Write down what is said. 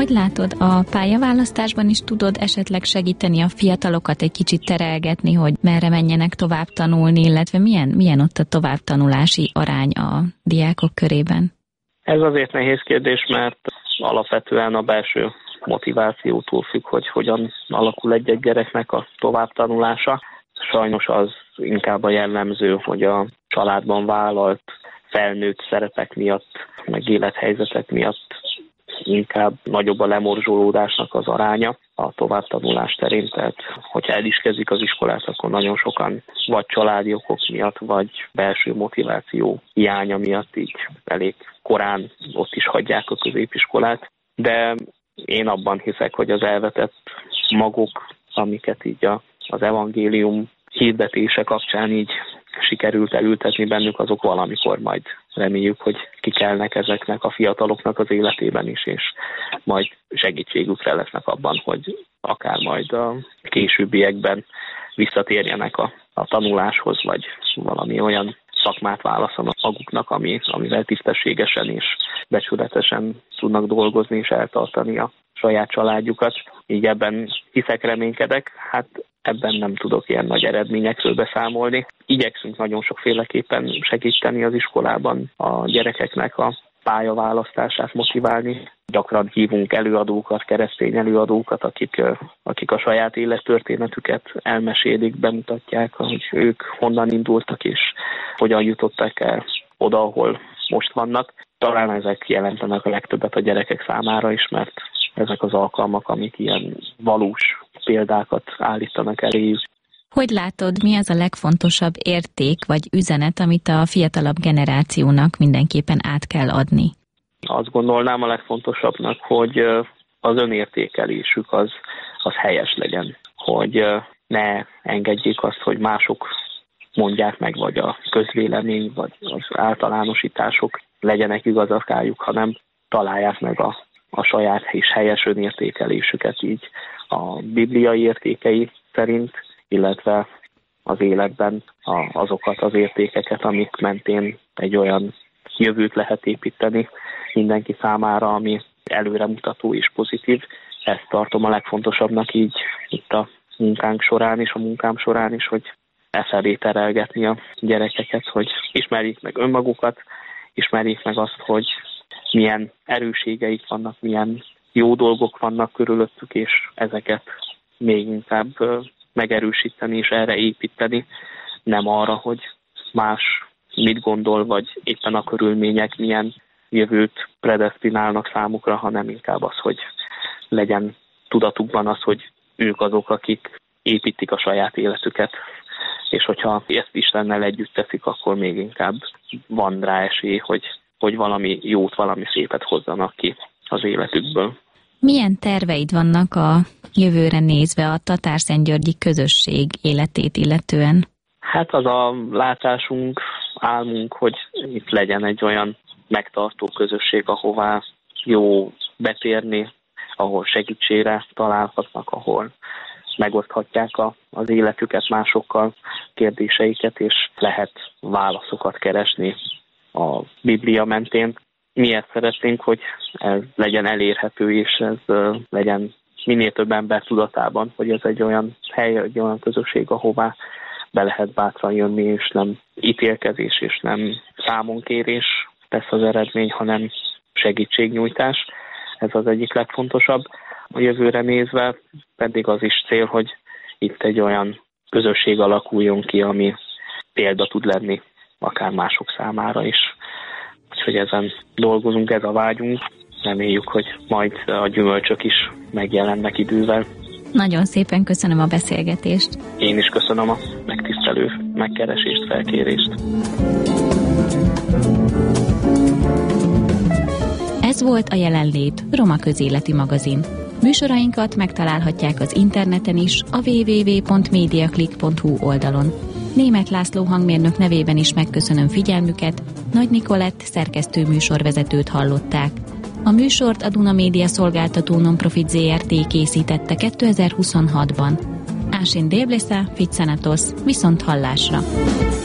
Hogy látod, a pályaválasztásban is tudod esetleg segíteni a fiatalokat, egy kicsit terelgetni, hogy merre menjenek tovább tanulni, illetve milyen ott a továbbtanulási arány a diákok körében? Ez azért nehéz kérdés, mert alapvetően a belső motivációtól függ, hogy hogyan alakul egy gyereknek a továbbtanulása. Sajnos az inkább a jellemző, hogy a családban vállalt felnőtt szerepek miatt, meg élethelyzetek miatt inkább nagyobb a lemorzsolódásnak az aránya a továbbtanulás terén. Tehát, hogyha el is kezdik az iskolát, akkor nagyon sokan vagy családi okok miatt, vagy belső motiváció hiánya miatt így elég korán ott is hagyják a középiskolát. De én abban hiszek, hogy az elvetett magok, amiket így az evangélium hirdetése kapcsán így sikerült elültetni bennük, azok valamikor majd reméljük, hogy kikelnek ezeknek a fiataloknak az életében is, és majd segítségükre lesznek abban, hogy akár majd a későbbiekben visszatérjenek a tanuláshoz, vagy valami olyan szakmát válaszanak maguknak, amivel tisztességesen és becsületesen tudnak dolgozni és eltartani a saját családjukat. Így ebben hiszek, reménykedek. Hát ebben nem tudok ilyen nagy eredményekről beszámolni. Igyekszünk nagyon sokféleképpen segíteni az iskolában a gyerekeknek a pályaválasztását motiválni. Gyakran hívunk előadókat, keresztény előadókat, akik a saját élettörténetüket elmesélik, bemutatják, hogy ők honnan indultak és hogyan jutottak el oda, ahol most vannak. Talán ezek jelentenek a legtöbbet a gyerekek számára is, mert ezek az alkalmak, amik ilyen valós példákat állítanak eléjük. Hogy látod, mi az a legfontosabb érték vagy üzenet, amit a fiatalabb generációnak mindenképpen át kell adni? Azt gondolnám a legfontosabbnak, hogy az önértékelésük az helyes legyen. Hogy ne engedjék azt, hogy mások mondják meg, vagy a közvélemény, vagy az általánosítások legyenek igazakájuk, hanem találják meg a saját és helyes önértékelésüket így a bibliai értékei szerint, illetve az életben azokat az értékeket, amik mentén egy olyan jövőt lehet építeni mindenki számára, ami előremutató és pozitív. Ezt tartom a legfontosabbnak így itt a munkánk során és a munkám során is, hogy efelé terelgetni a gyerekeket, hogy ismerjék meg önmagukat, ismerjék meg azt, hogy milyen erősségeik vannak, milyen jó dolgok vannak körülöttük, és ezeket még inkább megerősíteni és erre építeni, nem arra, hogy más mit gondol, vagy éppen a körülmények milyen jövőt predesztinálnak számukra, hanem inkább az, hogy legyen tudatukban az, hogy ők azok, akik építik a saját életüket, és hogyha ezt Istennel együtt teszik, akkor még inkább van rá esély, hogy valami jót, valami szépet hozzanak ki az életükből. Milyen terveid vannak a jövőre nézve a Tatárszentgyörgyi közösség életét illetően? Hát az a látásunk, álmunk, hogy itt legyen egy olyan megtartó közösség, ahová jó betérni, ahol segítségre találhatnak, ahol megoszthatják az életüket másokkal, kérdéseiket, és lehet válaszokat keresni a Biblia mentén. Mi ezt szeretnénk, hogy ez legyen elérhető, és ez legyen minél több ember tudatában, hogy ez egy olyan hely, egy olyan közösség, ahová be lehet bátran jönni, és nem ítélkezés, és nem számonkérés lesz az eredmény, hanem segítségnyújtás. Ez az egyik legfontosabb. A jövőre nézve pedig az is cél, hogy itt egy olyan közösség alakuljon ki, ami példa tud lenni akár mások számára is. Úgyhogy ezen dolgozunk, ez a vágyunk. Reméljük, hogy majd a gyümölcsök is megjelennek idővel. Nagyon szépen köszönöm a beszélgetést. Én is köszönöm a megtisztelő megkeresést, felkérést. Ez volt a Jelenlét, Roma Közéleti Magazin. Műsorainkat megtalálhatják az interneten is, a www.mediaclick.hu oldalon. Németh László hangmérnök nevében is megköszönöm figyelmüket, Nagy Nikolett szerkesztő műsorvezetőt hallották. A műsort a Duna Média szolgáltató Nonprofit Zrt. Készítette 2026-ban. Ásin Déblesza, Fitzanatos, viszont hallásra!